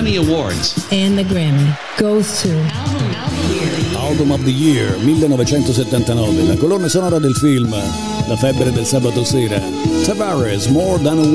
Grammy Awards. And the Grammy goes to Album of the Year 1979, la colonna sonora del film La febbre del sabato sera. Tavares, More Than a